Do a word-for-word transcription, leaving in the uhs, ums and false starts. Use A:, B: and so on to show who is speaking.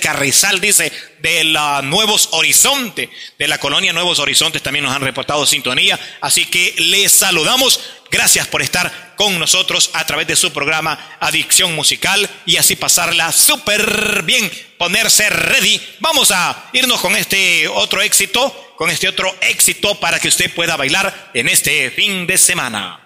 A: Carrizal, dice, de la Nuevos Horizontes, de la colonia Nuevos Horizontes también nos han reportado sintonía. Así que les saludamos. Gracias por estar con nosotros a través de su programa Adicción Musical y así pasarla súper bien, ponerse ready. Vamos a irnos con este otro éxito, con este otro éxito para que usted pueda bailar en este fin de semana.